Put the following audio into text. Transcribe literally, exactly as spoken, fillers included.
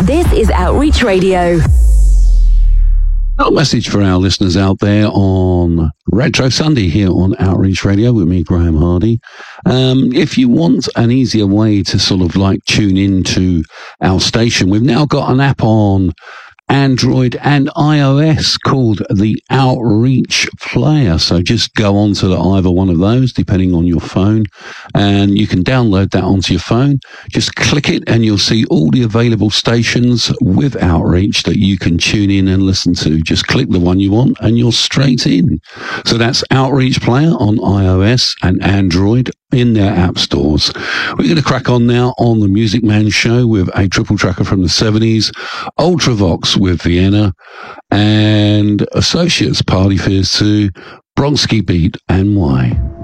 This is Outreach Radio. A message for our listeners out there on Retro Sunday here on Outreach Radio with me, Graham Hardy. Um, if you want an easier way to sort of like tune into our station, we've now got an app on Android and iOS called the Outreach Player. So just go on to the, either one of those, depending on your phone, and you can download that onto your phone. Just click it and you'll see all the available stations with Outreach that you can tune in and listen to. Just click the one you want and you're straight in. So that's Outreach Player on iOS and Android in their app stores. We're going to crack on now on the Music Man Show with a triple tracker from the seventies, Ultravox with Vienna, and Associates Party Fears two, Bronski Beat and Why.